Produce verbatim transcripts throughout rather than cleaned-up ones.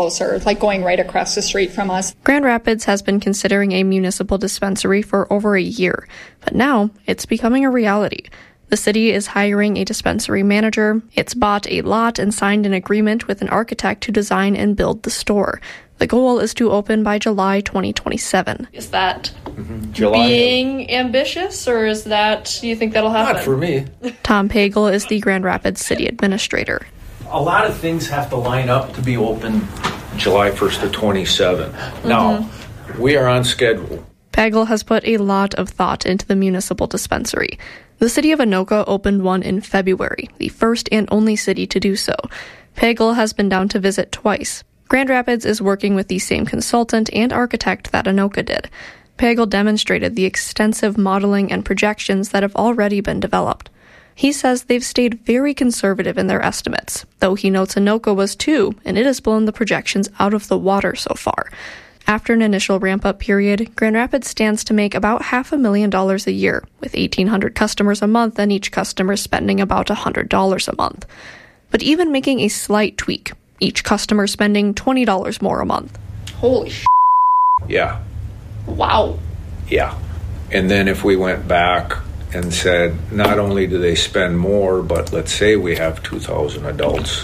closer, like going right across the street from us. Grand Rapids has been considering a municipal dispensary for over a year, but now it's becoming a reality. The city is hiring a dispensary manager. It's bought a lot and signed an agreement with an architect to design and build the store. The goal is to open by July twenty twenty-seven. Is that mm-hmm. July. being ambitious, or is that, do you think that'll happen? Not for me. Tom Pagel is the Grand Rapids city administrator. A lot of things have to line up to be open July first of twenty-seven. Mm-hmm. Now, we are on schedule. Pagel has put a lot of thought into the municipal dispensary. The city of Anoka opened one in February, the first and only city to do so. Pagel has been down to visit twice. Grand Rapids is working with the same consultant and architect that Anoka did. Pagel demonstrated the extensive modeling and projections that have already been developed. He says they've stayed very conservative in their estimates, though he notes Anoka was too, and it has blown the projections out of the water so far. After an initial ramp-up period, Grand Rapids stands to make about half a million dollars a year, with eighteen hundred customers a month and each customer spending about one hundred dollars a month. But even making a slight tweak, each customer spending twenty dollars more a month. Holy sh**. Yeah. Wow. Yeah. And then if we went back and said, not only do they spend more, but let's say we have two thousand adults.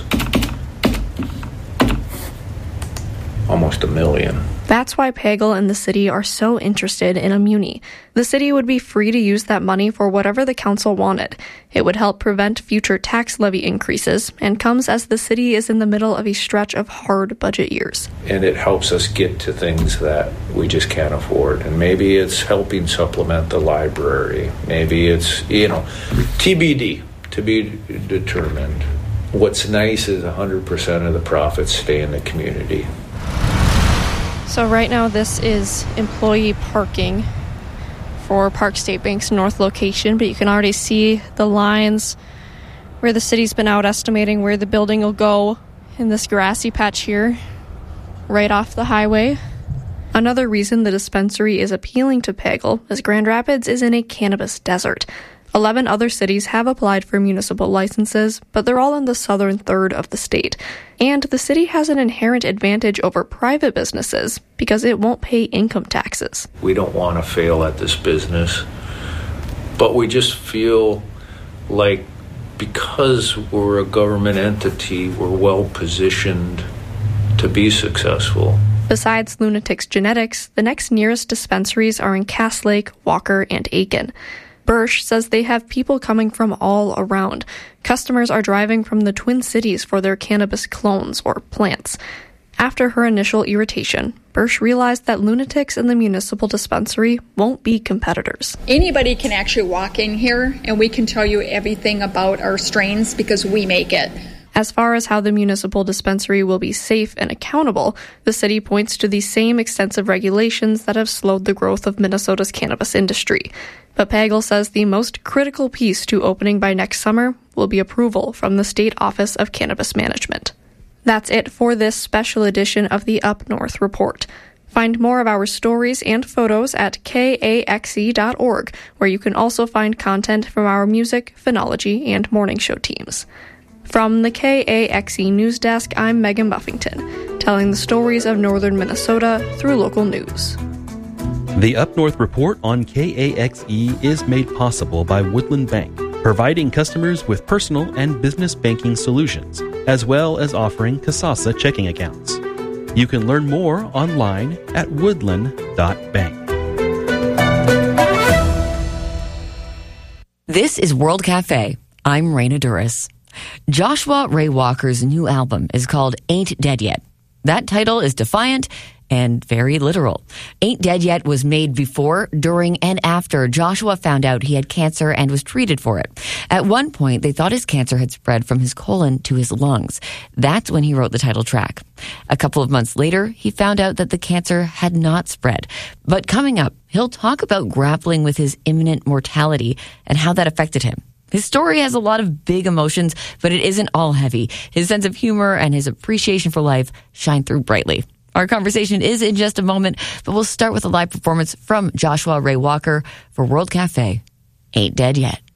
Almost a million. That's why Pagel and the city are so interested in a muni. The city would be free to use that money for whatever the council wanted. It would help prevent future tax levy increases and comes as the city is in the middle of a stretch of hard budget years. And it helps us get to things that we just can't afford. And maybe it's helping supplement the library. Maybe it's, you know, T B D, to be determined. What's nice is one hundred percent of the profits stay in the community. So right now this is employee parking for Park State Bank's north location, but you can already see the lines where the city's been out estimating where the building will go in this grassy patch here, right off the highway. Another reason the dispensary is appealing to Pagel is Grand Rapids is in a cannabis desert. Eleven other cities have applied for municipal licenses, but they're all in the southern third of the state. And the city has an inherent advantage over private businesses because it won't pay income taxes. We don't want to fail at this business, but we just feel like because we're a government entity, we're well positioned to be successful. Besides Lunatics Genetics, the next nearest dispensaries are in Cass Lake, Walker, and Aiken. Bursch says they have people coming from all around. Customers are driving from the Twin Cities for their cannabis clones or plants. After her initial irritation, Bursch realized that Lunatics and the municipal dispensary won't be competitors. Anybody can actually walk in here and we can tell you everything about our strains because we make it. As far as how the municipal dispensary will be safe and accountable, the city points to the same extensive regulations that have slowed the growth of Minnesota's cannabis industry. But Pagel says the most critical piece to opening by next summer will be approval from the State Office of Cannabis Management. That's it for this special edition of the Up North Report. Find more of our stories and photos at K A X E dot org, where you can also find content from our music, phonology, and morning show teams. From the K A X E News Desk, I'm Megan Buffington, telling the stories of northern Minnesota through local news. The Up North Report on K A X E is made possible by Woodland Bank, providing customers with personal and business banking solutions, as well as offering Kasasa checking accounts. You can learn more online at woodland dot bank. This is World Cafe. I'm Raina Duras. Joshua Ray Walker's new album is called Ain't Dead Yet. That title is defiant and very literal. Ain't Dead Yet was made before, during, and after Joshua found out he had cancer and was treated for it. At one point, they thought his cancer had spread from his colon to his lungs. That's when he wrote the title track. A couple of months later, he found out that the cancer had not spread. But coming up, he'll talk about grappling with his imminent mortality and how that affected him. His story has a lot of big emotions, but it isn't all heavy. His sense of humor and his appreciation for life shine through brightly. Our conversation is in just a moment, but we'll start with a live performance from Joshua Ray Walker for World Cafe. Ain't Dead Yet.